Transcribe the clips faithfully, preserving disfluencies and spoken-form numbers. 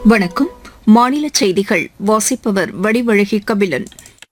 வணக்கம். மாநில செய்திகள் வாசிப்பவர் வடிவழகி கபிலன்.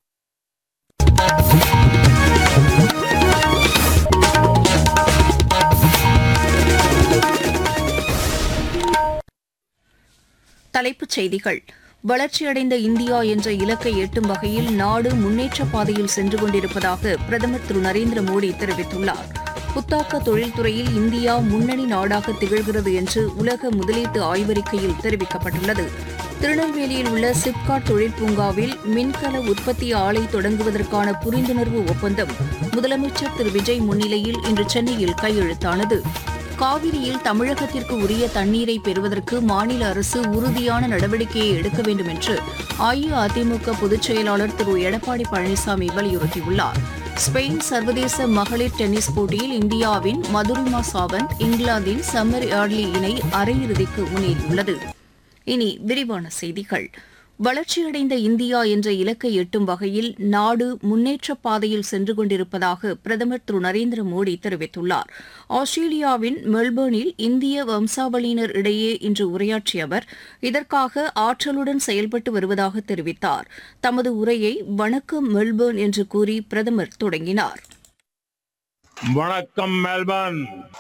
தலைப்புச் செய்திகள். வளர்ச்சியடைந்த இந்தியா என்ற இலக்கை எட்டும் வகையில் நாடு முன்னேற்ற பாதையில் சென்று கொண்டிருப்பதாக பிரதமர் திரு நரேந்திர மோடி தெரிவித்துள்ளார். புத்தாக்க தொழில்துறையில் இந்தியா முன்னணி நாடாக திகழ்கிறது என்று உலக முதலீட்டு ஆய்வறிக்கையில் தெரிவிக்கப்பட்டுள்ளது. திருநெல்வேலியில் உள்ள சிப்காட் தொழில் பூங்காவில் மின்கல உற்பத்தி ஆலை தொடங்குவதற்கான புரிந்துணர்வு ஒப்பந்தம் முதலமைச்சர் திரு விஜய் முன்னிலையில் இன்று சென்னையில் கையெழுத்தானது. காவிரியில் தமிழகத்திற்கு உரிய தண்ணீரை பெறுவதற்கு மாநில அரசு உறுதியான நடவடிக்கையை எடுக்க வேண்டும் என்று அஇஅதிமுக பொதுச் செயலாளர் திரு எடப்பாடி பழனிசாமி வலியுறுத்தியுள்ளார். ஸ்பெயின் சர்வதேச மகளிர் டென்னிஸ் போட்டியில் இந்தியாவின் மதுரிமா சாவந்த் இங்கிலாந்தின் சம்மர் யார்ட்லி இணை அரையிறுதிக்கு முன்னேறியுள்ளது. இனி விரிவான செய்திகள். வளர்ச்சியடைந்த இந்தியா என்ற இலக்கை எட்டும் வகையில் நாடு முன்னேற்றப் பாதையில் சென்று கொண்டிருப்பதாக பிரதமர் திரு நரேந்திர மோடி தெரிவித்துள்ளார். ஆஸ்திரேலியாவின் மெல்பர்னில் இந்திய வம்சாவளியினர் இடையே இன்று உரையாற்றிய அவர் இதற்காக ஆற்றலுடன் செயல்பட்டு வருவதாக தெரிவித்தார். தமது உரையை வணக்கம் மெல்பர்ன் என்று கூறி பிரதமர் தொடங்கினார். வணக்கம் மெல்பர்ன்.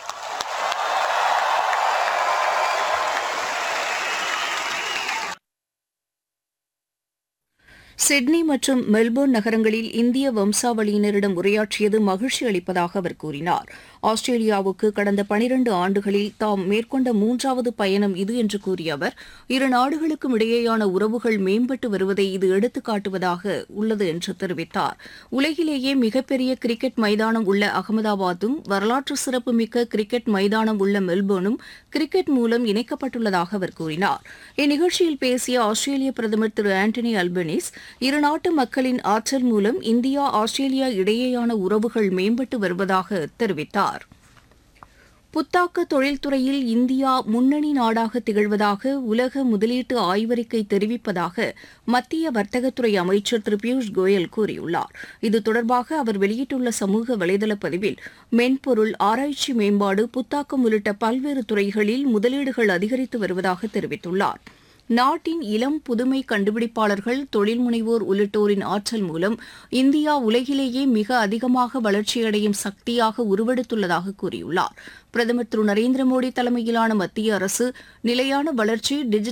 சிட்னி மற்றும் மெல்போர்ன் நகரங்களில் இந்திய வம்சாவளியினரிடம் உரையாற்றியது மகிழ்ச்சி அளிப்பதாக அவர் கூறினார். ஆஸ்திரேலியாவுக்கு கடந்த பனிரண்டு ஆண்டுகளில் தாம் மேற்கொண்ட மூன்றாவது பயணம் இது என்று கூறிய அவர் இரு நாடுகளுக்கும் இடையேயான உறவுகள் மேம்பட்டு வருவதை இது எடுத்துக்காட்டுவதாக உள்ளது என்று தெரிவித்தார். உலகிலேயே மிகப்பெரிய கிரிக்கெட் மைதானம் உள்ள அகமதாபாத்தும் வரலாற்று சிறப்புமிக்க கிரிக்கெட் மைதானம் உள்ள மெல்போர்னும் கிரிக்கெட் மூலம் இணைக்கப்பட்டுள்ளதாக அவர் கூறினார். இந்நிகழ்ச்சியில் பேசிய ஆஸ்திரேலிய பிரதமர் திரு ஆண்டனி அல்பனீஸ் இருநாட்டு மக்களின் ஆற்றல் மூலம் இந்தியா ஆஸ்திரேலியா இடையேயான உறவுகள் மேம்பட்டு வருவதாக தெரிவித்தார். புத்தாக்க தொழில்துறையில் இந்தியா முன்னணி நாடாக திகழ்வதாக உலக முதலீட்டு ஆய்வறிக்கை தெரிவிப்பதாக மத்திய வர்த்தகத்துறை அமைச்சர் திரு பியூஷ் கோயல் கூறியுள்ளார். இது தொடர்பாக அவர் வெளியிட்டுள்ள சமூக வலைதள பதிவில் மென்பொருள், ஆராய்ச்சி மேம்பாடு, புத்தாக்கம் உள்ளிட்ட பல்வேறு துறைகளில் முதலீடுகள் அதிகரித்து வருவதாக தெரிவித்துள்ளார். நாட்டின் இளம் புதுமை கண்டுபிடிப்பாளர்கள், தொழில் முனைவோர் உள்ளிட்டோரின் ஆற்றல் மூலம் இந்தியா உலகிலேயே மிக அதிகமாக வளர்ச்சியடையும் சக்தியாக உருவெடுத்துள்ளதாக கூறியுள்ளார். பிரதமர் திரு நரேந்திர மோடி தலைமையிலான மத்திய அரசு நிலையான வளர்ச்சி, டிஜிட்டல்